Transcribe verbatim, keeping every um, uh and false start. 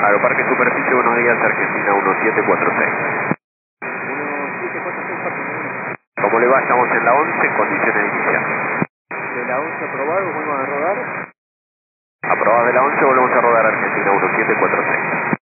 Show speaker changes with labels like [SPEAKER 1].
[SPEAKER 1] Aeroparque Superficie, buenos días, Argentina uno siete cuatro seis.
[SPEAKER 2] uno siete cuatro seis, Parque.
[SPEAKER 1] ¿Cómo le va? Estamos en la once, condiciones iniciales.
[SPEAKER 2] De la once aprobado, vuelvo a rodar.
[SPEAKER 1] Aprobada de la once, volvemos a rodar Argentina uno siete cuatro seis.